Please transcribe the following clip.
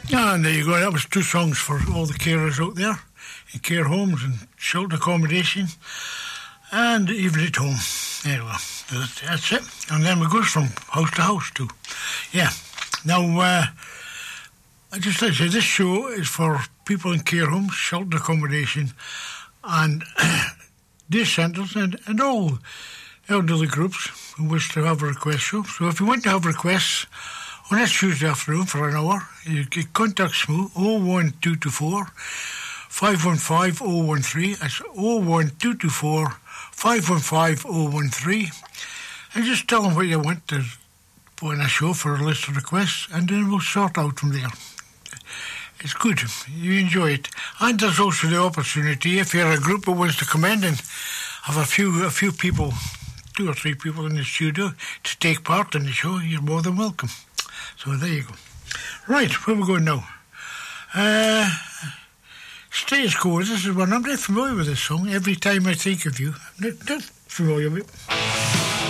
And there you go. That was two songs for all the carers out there in care homes and shelter accommodation and even at home. There you go. That's it. And then we goes from house to house too. Yeah. Now, I just like to say this show is for people in care homes, shelter accommodation and day centres and all elderly groups who wish to have a request show. So if you want to have requests on that Tuesday afternoon for an hour, you can contact Smoo 01224 515 013. That's 01224 515 013. And just tell them what you want to put on a show for a list of requests, and then we'll sort out from there. It's good. You enjoy it. And there's also the opportunity, if you're a group who wants to come in and have a few people, 2 or 3 people in the studio to take part in the show, you're more than welcome. So there you go. Right, where we going now? Status Quo. This is one. I'm not familiar with this song. Every time I think of you, I'm not familiar with it.